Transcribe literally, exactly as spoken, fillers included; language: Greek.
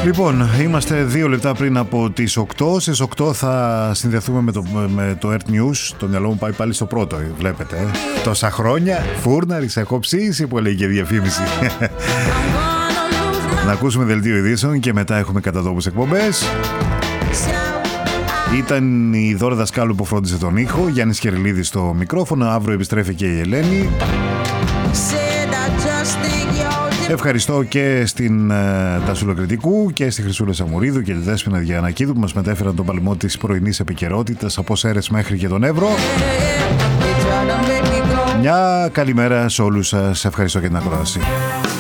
Λοιπόν, είμαστε δύο λεπτά πριν από τις οκτώ. Στις οκτώ θα συνδεθούμε με το, με το Earth News. Το μυαλό μου πάει πάλι στο πρώτο, βλέπετε. Ε. Τόσα χρόνια, φούρναρης, έχω ψήσει που έλεγε η διαφήμιση. Να ακούσουμε δελτίο ειδήσεων και μετά έχουμε κατά τόπους εκπομπές. Ήταν η Δώρα Δασκάλου που φρόντισε τον ήχο, Γιάννης Κεριλίδης στο μικρόφωνο. Αύριο επιστρέφει και η Ελένη. Ευχαριστώ και στην uh, Τασούλα Κρητικού και στη Χρυσούλα Σαμουρίδου και τη Δέσποινα Διανακίδου που μας μετέφεραν τον παλμό της πρωινής επικαιρότητας από Σέρρες μέχρι και τον Εύρο. Μια καλημέρα σε όλους σας. Ευχαριστώ για την ακρόαση.